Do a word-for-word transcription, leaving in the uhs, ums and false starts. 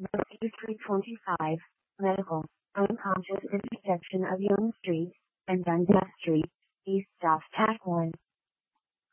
Rescue three twenty-five, Medical, unconscious intersection of Young Street and Dundas Street, East South Tack one.